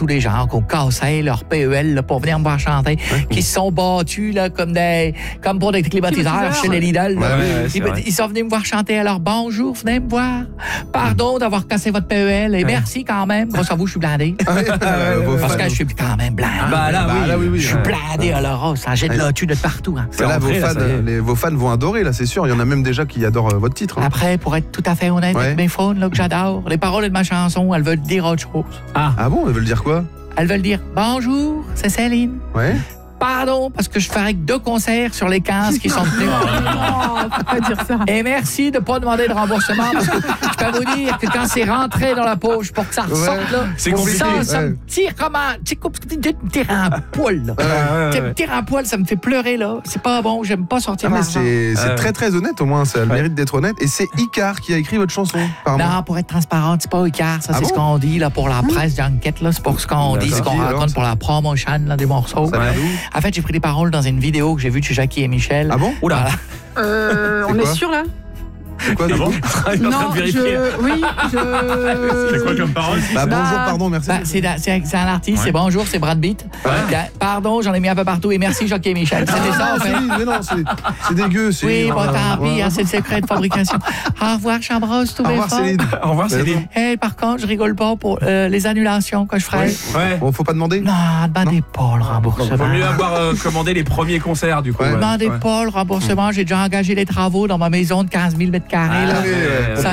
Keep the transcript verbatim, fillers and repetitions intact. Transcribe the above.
tous les gens qui ont cassé leur P E L là, pour venir me voir chanter, ouais. qui se sont battus là, comme, des, comme pour des climatiseurs chez les Lidl. Ouais, ouais, ils, ils sont venus me voir chanter. Alors, bonjour, venez me voir. Pardon d'avoir cassé votre P E L et ouais. merci quand même. Grâce à vous, je suis blindé. Parce que je suis quand même blindé. Bah là, bah, oui, là, oui, oui. Je suis blindé à l'euro. Ça jette de l'autu de partout. Hein. Là, vos, fans, là, les, vos fans vont adorer, là, c'est sûr. Il y en a même déjà qui adorent euh, votre titre. Hein. Après, pour être tout à fait honnête ouais. avec mes fans, là, que j'adore, les paroles de ma chanson, elles veulent dire autre chose. Ah, ah bon, elles veulent dire quoi? Elles veulent dire bonjour, c'est Céline. Ouais. Pardon, parce que je ferai que deux concerts sur les quinze qui sont tenus. Non, faut pas dire ça. Et merci de ne pas demander de remboursement, parce que je peux vous dire que quand c'est rentré dans la poche pour que ça ressorte, ouais, là, c'est compliqué. Ça, ça ouais. me tire comme un... Tu me tire un poil, là. Ouais, ouais, tu me tire un poil, ça me fait pleurer, là. C'est pas bon, j'aime pas sortir ah, l'argent. C'est, c'est euh... très, très honnête, au moins. Ça a le mérite d'être honnête. Et c'est Icar qui a écrit votre chanson, apparemment. Non, pour être transparent, c'est pas Icar. Ça, ah c'est bon? ce qu'on dit, là, pour la presse junket, là. C'est pour ce qu'on dit, ce qu'on raconte pour la promotion, là, des morceaux. En fait, j'ai pris des paroles dans une vidéo que j'ai vue de chez Jackie et Michel. Ah bon? Oula. Euh, on est sûr là? C'est quoi, ah bon? Non, je... Oui, je... C'est quoi comme parole? Bah, bonjour, pardon, merci. Bah, c'est, c'est, c'est un artiste, ouais. c'est bonjour, c'est Brad Pitt. Ouais. Pardon, j'en ai mis un peu partout et merci Jackie et Michel. C'était ah, ça, en fait. Mais non, c'est, c'est dégueu. C'est... Oui, bon, tant pis, hein, c'est le secret de fabrication. Au revoir, j'embrasse tous mes fans. Au revoir, Céline. Au revoir, Céline. Hey, par contre, je rigole pas pour euh, les annulations que je ferai. Ouais. ouais. Bon, faut pas demander? Non, demandez pas le remboursement. Vaut mieux avoir euh, commandé les premiers concerts, du coup. Ouais. Demandez ouais. pas le remboursement. J'ai déjà engagé les travaux dans ma maison de quinze mille mètres carrés. Ah, oui, ouais. Ça